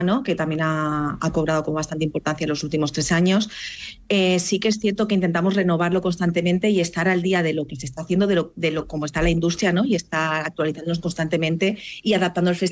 ¿no? Que también ha cobrado con bastante importancia en los últimos 3 años. Sí que es cierto que intentamos renovarlo constantemente y estar al día de lo que se está haciendo, de lo cómo está la industria, ¿no? Y estar actualizándonos constantemente y adaptando el